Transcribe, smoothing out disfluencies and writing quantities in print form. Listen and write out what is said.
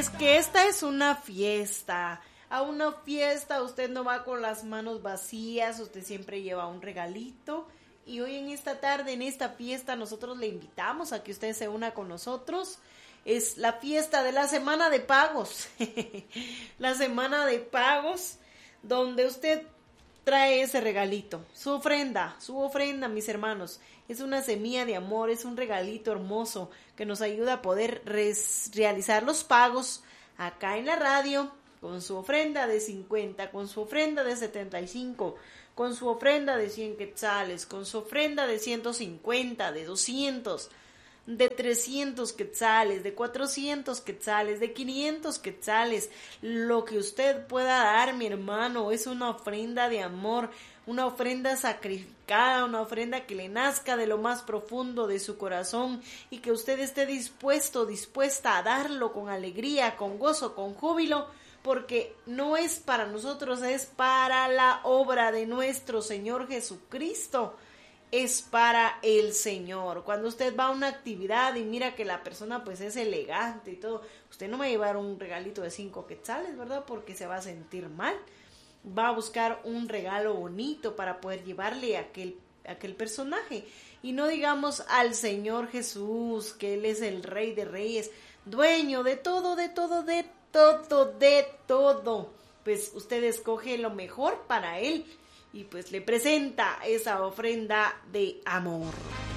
es que esta es una fiesta. A una fiesta usted no va con las manos vacías, usted siempre lleva un regalito. Y hoy en esta tarde, en esta fiesta, nosotros le invitamos a que usted se una con nosotros. Es la fiesta de la semana de pagos. La semana de pagos, donde usted trae ese regalito, su ofrenda, mis hermanos. Es una semilla de amor, es un regalito hermoso que nos ayuda a poder realizar los pagos acá en la radio, con su ofrenda de 50, con su ofrenda de 75, con su ofrenda de 100 quetzales, con su ofrenda de 150, de 200, de 300 quetzales, de 400 quetzales, de 500 quetzales. Lo que usted pueda dar, mi hermano, es una ofrenda de amor, una ofrenda sacrificada, una ofrenda que le nazca de lo más profundo de su corazón y que usted esté dispuesta a darlo con alegría, con gozo, con júbilo, porque no es para nosotros, es para la obra de nuestro Señor Jesucristo. Es para el Señor. Cuando usted va a una actividad y mira que la persona pues es elegante y todo, usted no va a llevar un regalito de 5 quetzales, ¿verdad? Porque se va a sentir mal. Va a buscar un regalo bonito para poder llevarle a aquel personaje. Y no digamos al Señor Jesús, que Él es el Rey de Reyes, dueño de todo, de todo, de todo, de todo. Pues usted escoge lo mejor para Él y pues le presenta esa ofrenda de amor.